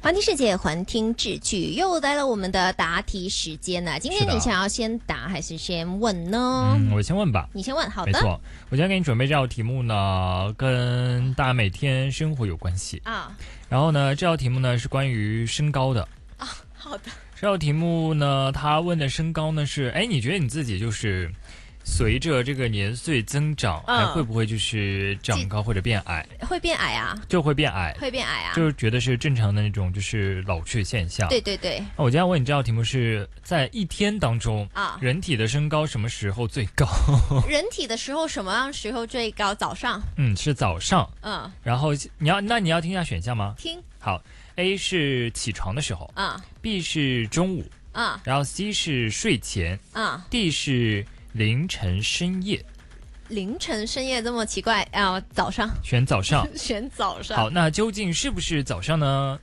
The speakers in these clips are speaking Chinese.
环听世界，环听智趣，又来了我们的答题时间了。今天你想要先答还是先问呢？ 我先问吧。 你先问，好的。 没错，我今天给你准备这道题目呢，跟大家每天生活有关系啊。然后呢，这道题目呢是关于身高的啊。好的。 这道题目呢，他问的身高呢是，你觉得你自己就是随着这个年岁增长，还会不会就是长高或者变矮？ 会变矮啊， 就会变矮， 会变矮啊， 就是觉得是正常的那种，就是老去现象。 对对对。 那我今天问你这道题目是在一天当中啊， 人体的身高什么时候最高？ 人体的时候什么样时候最高？早上。 是早上。然后你要听一下选项吗？ 听。 好 ，A 是起床的时候，B 是中午然后 C 是睡前，D 是凌晨深夜。 凌晨深夜这么奇怪啊？早上。 选早上。 选早上。 好，那究竟是不是早上呢？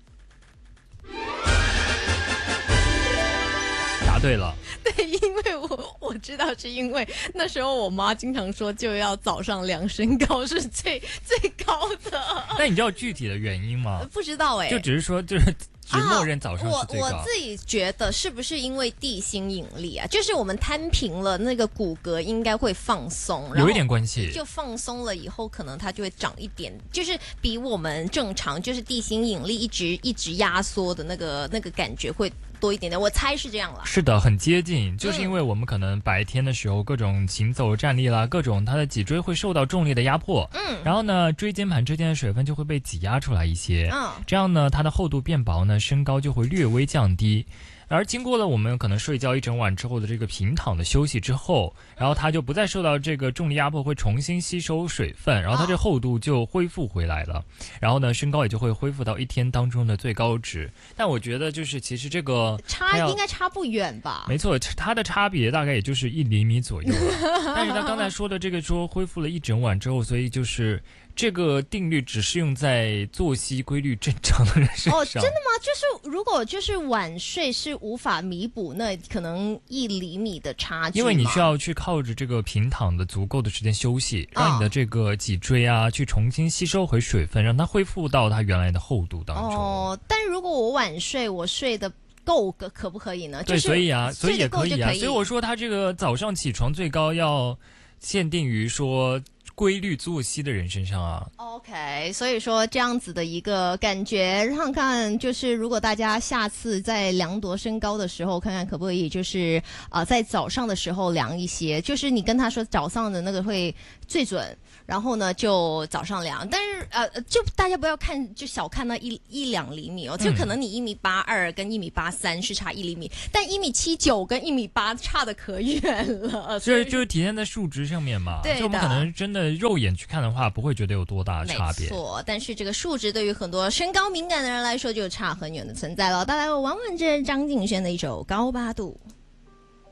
答对了。 对，因为我知道，是因为那时候我妈经常说，就要早上量身高是最高的。 那你知道具体的原因吗？ 不知道就只是说只默认早上是最高。 我自己觉得是不是因为地心引力啊？就是我们摊平了，那个骨骼应该会放松， 有一点关系。 就放松了以后，可能它就会长一点，就是比我们正常，就是地心引力一直压缩的那个感觉会多一点点，我猜是这样了。 是的，很接近，就是因为我们可能白天的时候各种行走站立啦，各种它的脊椎会受到重力的压迫，然后呢椎间盘之间的水分就会被挤压出来一些，这样呢它的厚度变薄呢，身高就会略微降低。而经过了我们可能睡觉一整晚之后的这个平躺的休息之后，然后它就不再受到这个重力压迫，会重新吸收水分，然后它这厚度就恢复回来了，然后呢身高也就会恢复到一天当中的最高值。但我觉得就是其实这个应该差不远吧？ 没错，它的差别大概也就是1厘米左右了。但是他刚才说的这个说恢复了一整晚之后，所以就是这个定律只适用在作息规律正常的人身上。 真的吗？就是如果就是晚睡是无法弥补那可能1厘米的差距， 因为你需要去靠着这个平躺的足够的时间休息，让你的这个脊椎去重新吸收回水分，让它恢复到它原来的厚度当中。 但如果我晚睡，我睡的够可不可以呢？ 对，所以也可以啊。 所以我说他这个早上起床最高要限定于说规律作息的人身上啊。 OK， 所以说这样子的一个感觉，看看就是如果大家下次在量度身高的时候，看看可不可以就是在早上的时候量一些，就是你跟他说早上的那个会最准，然后呢就早上量，但是就大家不要看就小看那一两厘米就可能你1.82米跟1.83米是差1厘米，但1.79米跟1.8米差的可远了， 所以就是体现在数值上面嘛。 对的， 就我们可能真的肉眼去看的话，不会觉得有多大的差别。 没错，但是这个数值对于很多身高敏感的人来说就差很远的存在了。带来我王文正、张敬轩的一首《高八度》。